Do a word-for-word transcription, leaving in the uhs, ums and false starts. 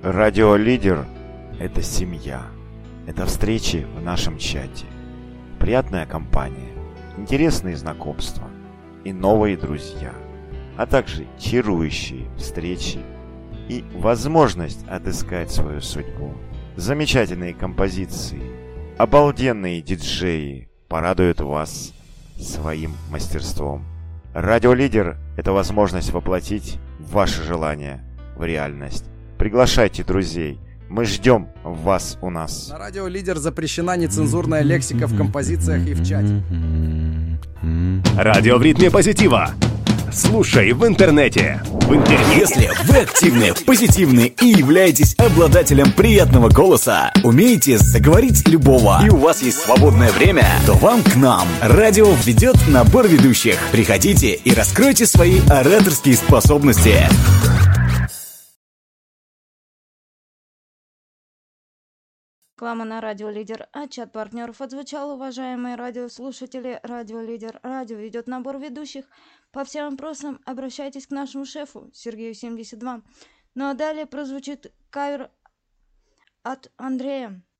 Радиолидер – это семья. Это встречи в нашем чате. Приятная компания, интересные знакомства и новые друзья. А также чарующие встречи и возможность отыскать свою судьбу. Замечательные композиции, обалденные диджеи порадуют вас своим мастерством. Радиолидер – это возможность воплотить ваши желания в реальность. Приглашайте друзей. Мы ждем вас у нас. На Радио Лидер запрещена нецензурная лексика в композициях и в чате. Радио в ритме позитива. Слушай в интернете. В интернете. Если вы активны, позитивны и являетесь обладателем приятного голоса, умеете заговорить любого, и у вас есть свободное время, то вам к нам. Радио ведет набор ведущих. Приходите и раскройте свои ораторские способности. Реклама на Радио Лидер, а чат партнеров отзвучал, уважаемые радиослушатели. Радио Лидер, радио ведет набор ведущих. По всем вопросам обращайтесь к нашему шефу Сергею семьдесят два. Ну а далее прозвучит кавер от Андрея.